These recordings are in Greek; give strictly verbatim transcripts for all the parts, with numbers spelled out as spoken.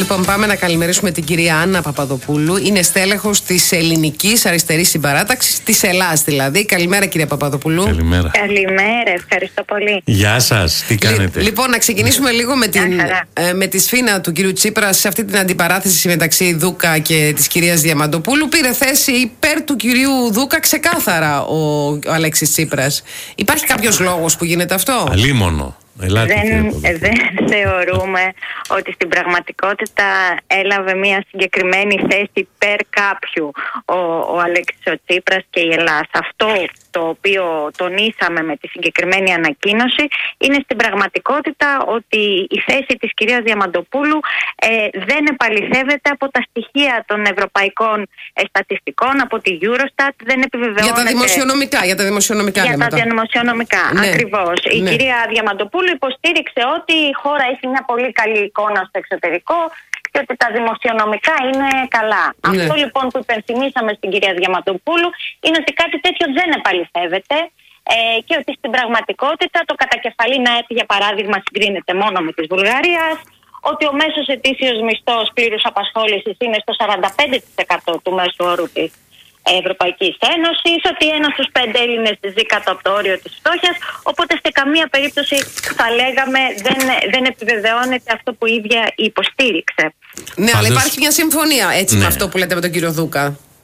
Λοιπόν, πάμε να καλημερίσουμε την κυρία Άννα Παπαδοπούλου. Είναι στέλεχος της Ελληνικής Αριστερής Συμπαράταξης, της Ελλάς δηλαδή. Καλημέρα, κυρία Παπαδοπούλου. Καλημέρα. Καλημέρα, ευχαριστώ πολύ. Γεια σας, τι κάνετε? Λοιπόν, να ξεκινήσουμε λίγο με, την, ε, με τη σφήνα του κυρίου Τσίπρα σε αυτή την αντιπαράθεση μεταξύ Δούκα και της κυρίας Διαμαντοπούλου. Πήρε θέση υπέρ του κυρίου Δούκα ξεκάθαρα ο, ο Αλέξης Τσίπρας. Υπάρχει κάποιος λόγος που γίνεται αυτό? Αλίμονο. Ελάτε, δεν, δεν θεωρούμε ότι στην πραγματικότητα έλαβε μια συγκεκριμένη θέση υπέρ κάποιου ο, ο Αλέξης ο Τσίπρας και η Ελλάδα. Αυτό το οποίο τονίσαμε με τη συγκεκριμένη ανακοίνωση είναι στην πραγματικότητα ότι η θέση της κυρίας Διαμαντοπούλου ε, δεν επαληθεύεται από τα στοιχεία των ευρωπαϊκών ε, στατιστικών, από τη Eurostat, δεν επιβεβαιώνεται. Για τα δημοσιονομικά, για τα δημοσιονομικά. Για τα δημοσιονομικά, ναι. Ακριβώς. Η ναι. κυρία Διαμαντοπούλου υποστήριξε ότι η χώρα έχει μια πολύ καλή εικόνα στο εξωτερικό και ότι τα δημοσιονομικά είναι καλά. Ναι. Αυτό λοιπόν που υπενθυμίσαμε στην κυρία Διαμαντοπούλου είναι ότι κάτι τέτοιο δεν επαληθεύεται ε, και ότι στην πραγματικότητα το κατακεφαλήν ΑΕΠ, για παράδειγμα, συγκρίνεται μόνο με της Βουλγαρίας, ότι ο μέσος ετήσιος μισθός πλήρους απασχόλησης είναι στο σαράντα πέντε τοις εκατό του μέσου όρου της Ευρωπαϊκής Ένωσης, ότι ένας στους πέντε Έλληνες ζει κάτω από το όριο της φτώχειας, οπότε σε καμία περίπτωση θα λέγαμε δεν, δεν επιβεβαιώνεται αυτό που η ίδια υποστήριξε. Ναι, αλλά υπάρχει μια συμφωνία έτσι ναι. με αυτό που λέτε με τον κύριο Δούκα.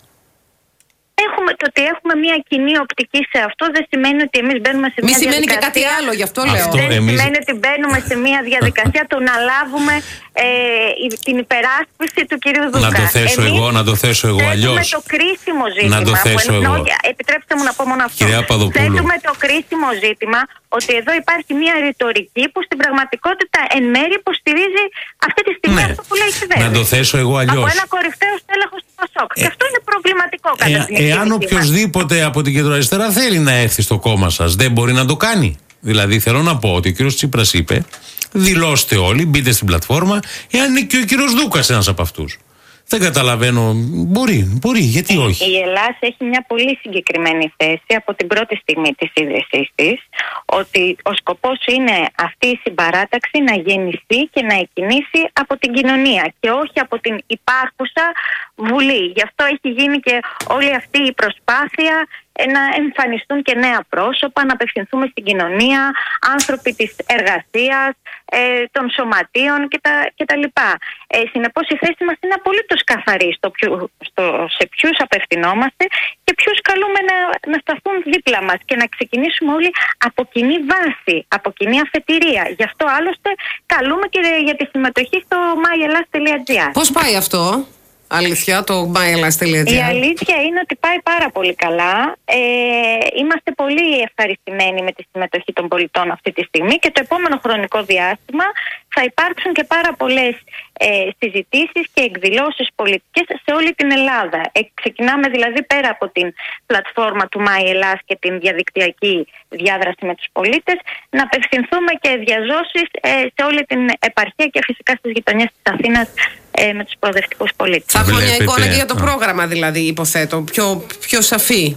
Έχουμε, το ότι έχουμε μια κοινή οπτική σε αυτό δεν σημαίνει ότι εμείς μπαίνουμε σε Μη μια σημαίνει διαδικασία. Και κάτι άλλο, γι' αυτό λέω. Αυτό δεν εμείς... σημαίνει ότι μπαίνουμε σε μια διαδικασία του να λάβουμε ε, την υπεράσπιση του κυρίου Δούκα. Να το θέσω εμείς εγώ, να το θέσω εγώ αλλιώς. Θέτουμε το κρίσιμο ζήτημα. Να το θέσω εγώ. Επιτρέψτε μου να πω μόνο αυτό. Κυρία Παπαδοπούλου. Θέτουμε το κρίσιμο ζήτημα ότι εδώ υπάρχει μια ρητορική που στην πραγματικότητα εν μέρει υποστηρίζει αυτή τη στιγμή ναι. αυτό που λέει η κυβέρνηση. Να το θέσω εγώ αλλιώς. Από ένα κορυφαίο στέλεχος του ΠΑΣΟΚ. Ε, και αυτό είναι προβληματικό κατά ε, την Εάν οποιοδήποτε από την κεντροαριστερά θέλει να έρθει στο κόμμα σας, δεν μπορεί να το κάνει. Δηλαδή θέλω να πω ότι ο κύριος Τσίπρας είπε, δηλώστε όλοι, μπείτε στην πλατφόρμα, εάν είναι και ο κύριος Δούκας ένας από αυτούς. Δεν καταλαβαίνω. Μπορεί, μπορεί, γιατί όχι. Η Ελλάδα έχει μια πολύ συγκεκριμένη θέση από την πρώτη στιγμή της ίδρυσής της, ότι ο σκοπός είναι αυτή η συμπαράταξη να γεννηθεί και να εκκινήσει από την κοινωνία και όχι από την υπάρχουσα Βουλή. Γι' αυτό έχει γίνει και όλη αυτή η προσπάθεια να εμφανιστούν και νέα πρόσωπα, να απευθυνθούμε στην κοινωνία, άνθρωποι της εργασίας, ε, των σωματείων κτλ. Ε, συνεπώς η θέση μας είναι απολύτως καθαρή στο ποιο, στο, σε ποιους απευθυνόμαστε και ποιους καλούμε να, να σταθούν δίπλα μας και να ξεκινήσουμε όλοι από κοινή βάση, από κοινή αφετηρία. Γι' αυτό άλλωστε καλούμε και για τη συμμετοχή στο my elas τελεία gr. Πώς πάει αυτό? Αλήθεια, το my elas τελεία gr. Η αλήθεια είναι ότι πάει πάρα πολύ καλά. Ε, είμαστε πολύ ευχαριστημένοι με τη συμμετοχή των πολιτών αυτή τη στιγμή και το επόμενο χρονικό διάστημα θα υπάρξουν και πάρα πολλές ε, συζητήσεις και εκδηλώσεις πολιτικές σε όλη την Ελλάδα. Ε, ξεκινάμε δηλαδή πέρα από την πλατφόρμα του My Elas και την διαδικτυακή διάδραση με τους πολίτες να απευθυνθούμε και διαζώσεις ε, σε όλη την επαρχία και φυσικά στις γειτονιές της Αθήνας ε, με τους προοδευτικούς πολίτες. Θα έχουμε μια εικόνα και για το πρόγραμμα δηλαδή, υποθέτω, πιο, πιο σαφή.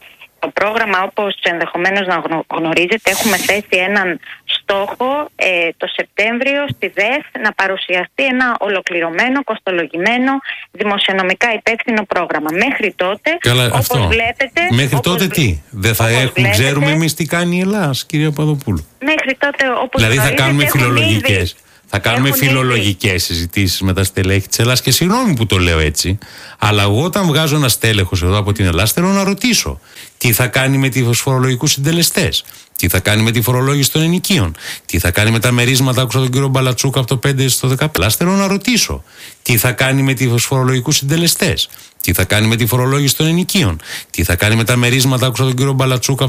Το πρόγραμμα, όπως ενδεχομένως να γνωρίζετε, έχουμε θέσει έναν στόχο ε, το Σεπτέμβριο στη ΔΕΘ να παρουσιαστεί ένα ολοκληρωμένο, κοστολογημένο, δημοσιονομικά υπεύθυνο πρόγραμμα. Μέχρι τότε, Καλά, όπως αυτό. βλέπετε... Μέχρι όπως, τότε τι? Δεν θα έχουν, βλέπετε, ξέρουμε εμείς τι κάνει η Ελλάδα, κυρία Παπαδοπούλου. Μέχρι τότε, όπως δηλαδή θα κάνουμε φιλολογικές. Θα κάνουμε φιλολογικές συζητήσεις με τα στελέχη της Ελλάδας και συγγνώμη που το λέω έτσι, αλλά εγώ όταν βγάζω ένα στέλεχος εδώ από την Ελλάδα θέλω να ρωτήσω τι θα κάνει με τους φορολογικούς συντελεστές, τι θα κάνει με τη φορολόγηση των ενοικίων, τι θα κάνει με τα μερίσματα, άκουσα τον κύριο Μπαλατσούκα από το πέντε στο δεκαπέντε. Θέλω να ρωτήσω τι θα κάνει με τους φορολογικούς συντελεστές, τι θα κάνει με τη φορολόγηση των ενοικίων, τι θα κάνει με τα μερίσματα, άκουσα τον κύριο Μπαλατσούκα